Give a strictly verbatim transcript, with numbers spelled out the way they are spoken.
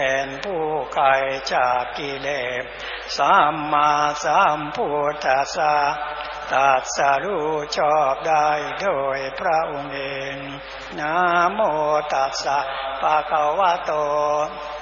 เป็นผู้ไกลจากกิเลสสัมมาสัมพุทธัสสะตรัสรู้ชอบได้โดยพระองค์เองนะโมตัสสะภะคะวะโต